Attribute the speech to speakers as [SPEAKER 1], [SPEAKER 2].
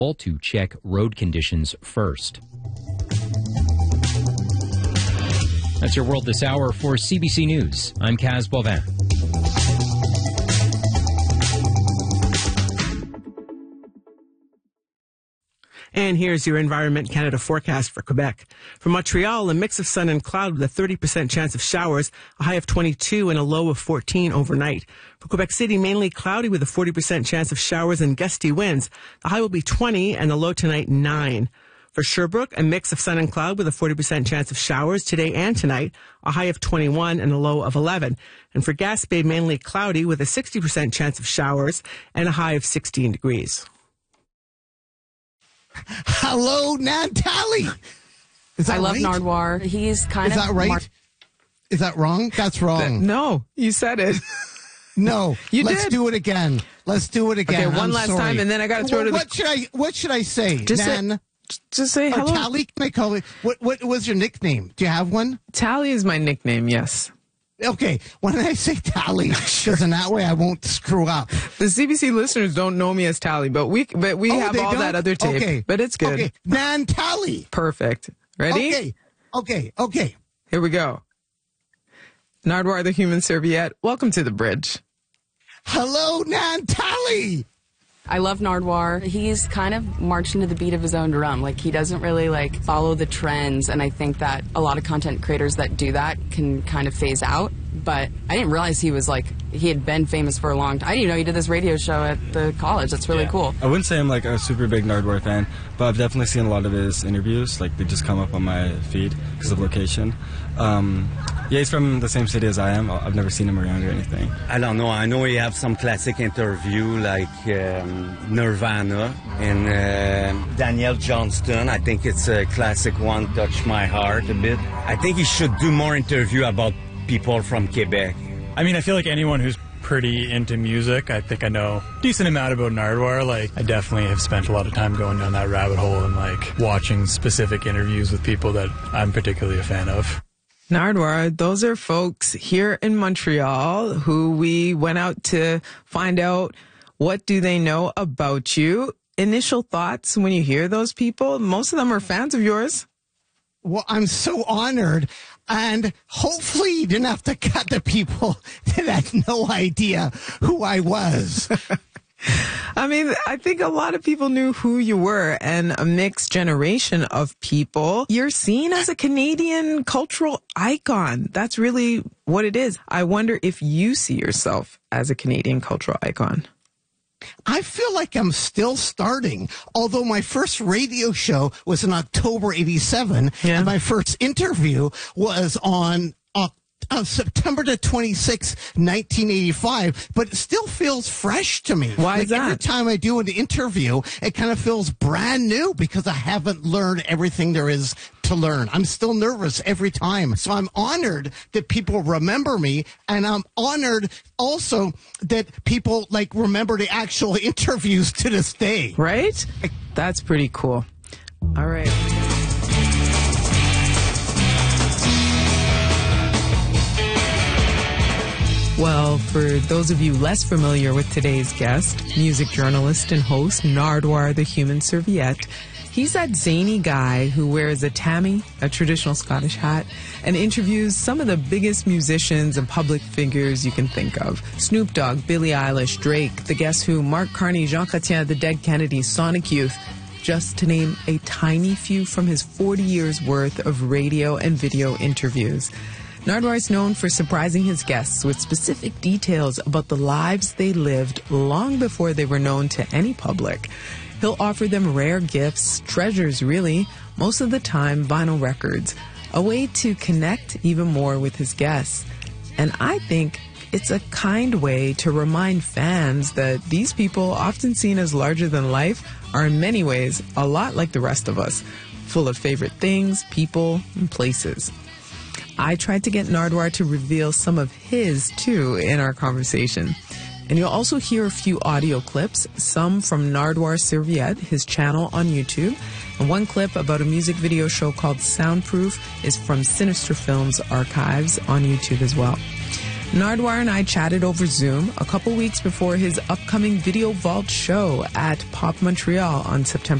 [SPEAKER 1] to check road conditions first. That's your world this hour. For CBC News, I'm Kaz Bovin.
[SPEAKER 2] And here's your Environment Canada forecast for Quebec. For Montreal, a mix of sun and cloud with a 30% chance of showers, a high of 22 and a low of 14 overnight. For Quebec City, mainly cloudy with a 40% chance of showers and gusty winds. The high will be 20 and the low tonight 9. For Sherbrooke, a mix of sun and cloud with a 40% chance of showers today and tonight, a high of 21 and a low of 11. And for Gaspé, mainly cloudy with a 60% chance of showers and a high of 16 degrees.
[SPEAKER 3] Hello, Natalie. Is that
[SPEAKER 4] I love
[SPEAKER 3] right?
[SPEAKER 4] Nardwuar. He's kind
[SPEAKER 3] of... Is that right? Is that wrong? That's wrong.
[SPEAKER 2] No, you said it.
[SPEAKER 3] No. Let's
[SPEAKER 2] did.
[SPEAKER 3] do it again. Let's do it again.
[SPEAKER 2] Okay, one last time, and then I got to throw it to the...
[SPEAKER 3] What should I say?
[SPEAKER 2] Just say hello.
[SPEAKER 3] Tally, can I call it? What was your nickname? Do you have one?
[SPEAKER 2] Tally is my nickname, yes.
[SPEAKER 3] Okay, why don't I say Tally? Because in that way I won't screw up.
[SPEAKER 2] The CBC listeners don't know me as Tally, but we have all that other tape. Okay. But it's good.
[SPEAKER 3] Okay, Nan Tally.
[SPEAKER 2] Perfect. Ready?
[SPEAKER 3] Okay.
[SPEAKER 2] Here we go. Nardwuar the Human Serviette, welcome to the bridge.
[SPEAKER 3] Hello, Nan Tally.
[SPEAKER 4] I love Nardwuar. He's kind of marching to the beat of his own drum. Like, he doesn't really, follow the trends, and I think that a lot of content creators that do that can kind of phase out. But I didn't realize he had been famous for a long time. I didn't even know he did this radio show at the college. That's really cool.
[SPEAKER 5] I wouldn't say I'm, a super big Nardwuar fan, but I've definitely seen a lot of his interviews. They just come up on my feed because of location. He's from the same city as I am. I've never seen him around or anything.
[SPEAKER 6] I don't know. I know he have some classic interview like Nirvana and Daniel Johnston. I think it's a classic one, touched my heart a bit. I think he should do more interview about people from Quebec.
[SPEAKER 7] I mean, I feel like anyone who's pretty into music, I think I know a decent amount about Nardwuar. I definitely have spent a lot of time going down that rabbit hole and watching specific interviews with people that I'm particularly a fan of.
[SPEAKER 2] Nardwuar, those are folks here in Montreal who we went out to find out what do they know about you. Initial thoughts when you hear those people? Most of them are fans of yours.
[SPEAKER 3] Well, I'm so honored, and hopefully you didn't have to cut the people that had no idea who I was.
[SPEAKER 2] I mean, I think a lot of people knew who you were, and a mixed generation of people. You're seen as a Canadian cultural icon. That's really what it is. I wonder if you see yourself as a Canadian cultural icon.
[SPEAKER 3] I feel like I'm still starting, although my first radio show was in October 87, and my first interview was on September the 26th, 1985, but it still feels fresh to me.
[SPEAKER 2] Why is that?
[SPEAKER 3] Every time I do an interview, it kind of feels brand new because I haven't learned everything there is to learn. I'm still nervous every time. So I'm honored that people remember me, and I'm honored also that people remember the actual interviews to this day.
[SPEAKER 2] Right? That's pretty cool. All right. Well, for those of you less familiar with today's guest, music journalist and host Nardwuar the Human Serviette, he's that zany guy who wears a tammy, a traditional Scottish hat, and interviews some of the biggest musicians and public figures you can think of. Snoop Dogg, Billie Eilish, Drake, The Guess Who, Mark Carney, Jean Chrétien, The Dead Kennedys, Sonic Youth, just to name a tiny few from his 40 years worth of radio and video interviews. Nardwuar is known for surprising his guests with specific details about the lives they lived long before they were known to any public. He'll offer them rare gifts, treasures really, most of the time vinyl records, a way to connect even more with his guests. And I think it's a kind way to remind fans that these people, often seen as larger than life, are in many ways a lot like the rest of us, full of favorite things, people, and places. I tried to get Nardwuar to reveal some of his, too, in our conversation. And you'll also hear a few audio clips, some from Nardwuar Serviette, his channel on YouTube, and one clip about a music video show called Soundproof is from Sinister Films archives on YouTube as well. Nardwuar and I chatted over Zoom a couple weeks before his upcoming Video Vault show at Pop Montreal on September